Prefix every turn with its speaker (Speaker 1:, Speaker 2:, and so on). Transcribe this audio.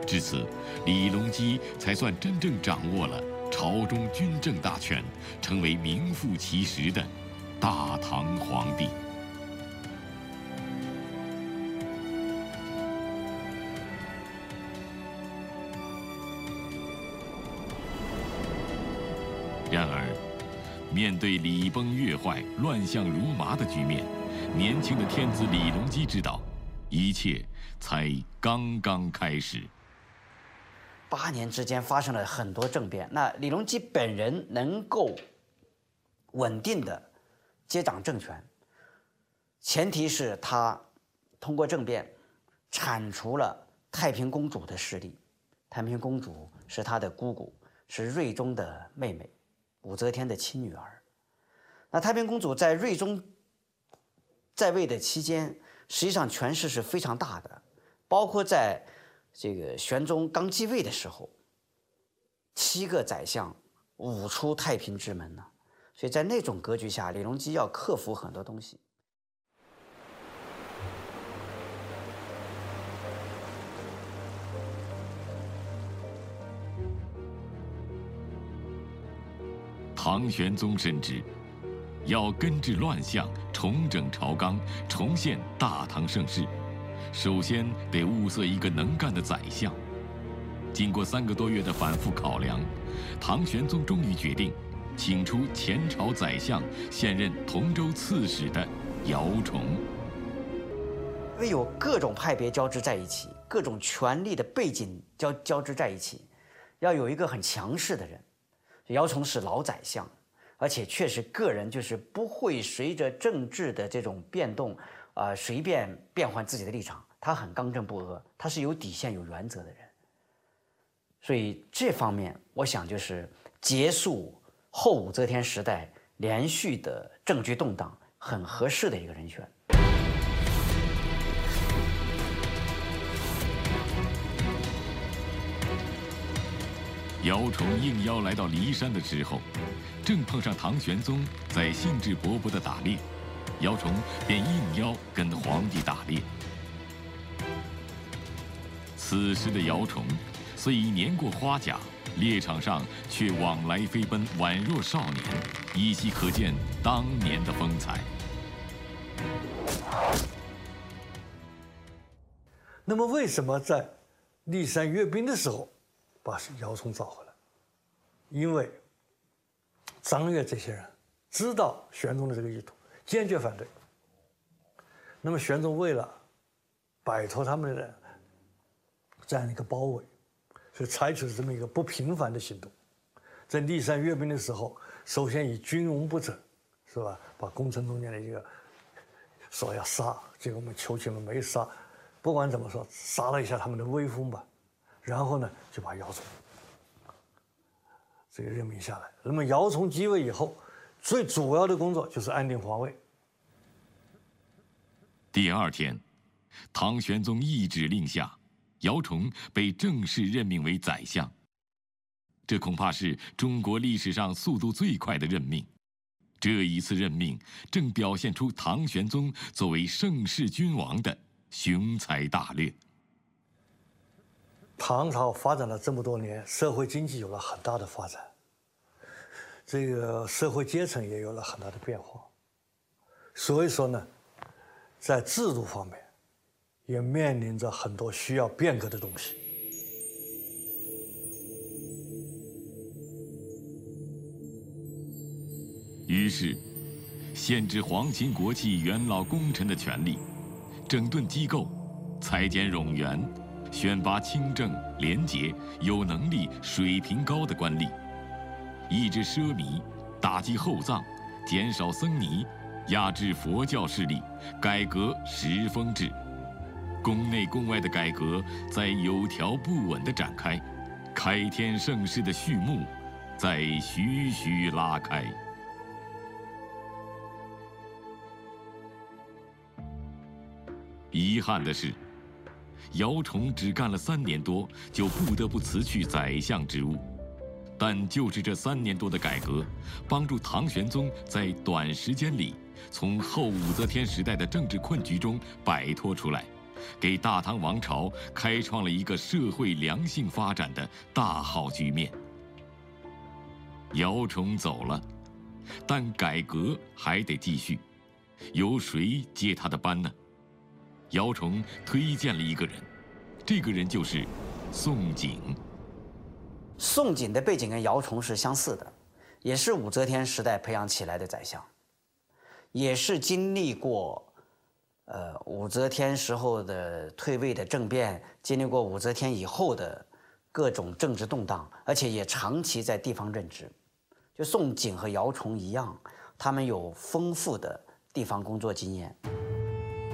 Speaker 1: 至此，李隆基才算真正掌握了朝中军政大权，成为名副其实的大唐皇帝。然而，面对礼崩乐坏、乱象如麻的局面，年轻的天子李隆基知道，一切才刚刚开始。
Speaker 2: 8年之间发生了很多政变，那李隆基本人能够稳定的接掌政权，前提是他通过政变铲除了太平公主的势力。太平公主是他的姑姑，是睿宗的妹妹，武则天的亲女儿。那太平公主在睿宗在位的期间，实际上权势是非常大的，包括在这个玄宗刚继位的时候，7个宰相5出太平之门呢。所以在那种格局下，李隆基要克服很多东西。
Speaker 1: 唐玄宗深知，要根治乱象，重整朝纲，重现大唐盛世，首先得物色一个能干的宰相。经过3个多月的反复考量，唐玄宗终于决定请出前朝宰相、现任同州刺史的姚崇。
Speaker 2: 因为有各种派别交织在一起，各种权力的背景交织在一起，要有一个很强势的人。姚崇是老宰相，而且确实个人就是不会随着政治的这种变动，随便变换自己的立场。他很刚正不阿，他是有底线、有原则的人。所以这方面，我想就是结束后武则天时代连续的政局动荡，很合适的一个人选。
Speaker 1: 姚崇应邀来到骊山的时候，正碰上唐玄宗在兴致勃勃地打猎，姚崇便应邀跟皇帝打猎。此时的姚崇虽已年过花甲，猎场上却往来飞奔，宛若少年，依稀可见当年的风采。
Speaker 3: 那么为什么在骊山阅兵的时候把姚崇找回来？因为张悦这些人知道玄宗的这个意图，坚决反对。那么玄宗为了摆脱他们的这样一个包围，所以采取了这么一个不平凡的行动。在骊山阅兵的时候，首先以军容不整，是吧？把宫城中间的一个说要杀，结果我们求情了没杀。不管怎么说，杀了一下他们的威风吧。然后呢，就把姚崇这个任命下来。那么姚崇继位以后，最主要的工作就是安定皇位。
Speaker 1: 第2天，唐玄宗一指令下，姚崇被正式任命为宰相。这恐怕是中国历史上速度最快的任命。这一次任命正表现出唐玄宗作为盛世君王的雄才大略。
Speaker 3: 唐朝发展了这么多年，社会经济有了很大的发展，这个社会阶层也有了很大的变化。所以说呢，在制度方面也面临着很多需要变革的东西。
Speaker 1: 于是，限制皇亲国戚、元老功臣的权利，整顿机构，裁减冗员，选拔清正、廉洁、有能力、水平高的官吏，抑制奢靡，打击厚葬，减少僧尼，压制佛教势力，改革十封制。宫内宫外的改革在有条不紊地展开，开天盛世的序幕在徐徐拉开。遗憾的是，姚崇只干了3年多，就不得不辞去宰相职务。但就是这3年多的改革，帮助唐玄宗在短时间里从后武则天时代的政治困局中摆脱出来， 给大唐王朝开创了一个社会良性发展的大好局面。姚崇走了，但改革还得继续，由谁接他的班呢？姚崇推荐了一个人，这个人就是宋璟。
Speaker 2: 宋璟的背景跟姚崇是相似的，也是武则天时代培养起来的宰相，也是经历过武则天时候的退位的政变，经历过武则天以后的各种政治动荡，而且也长期在地方任职。就宋璟和姚崇一样，他们有丰富的地方工作经验。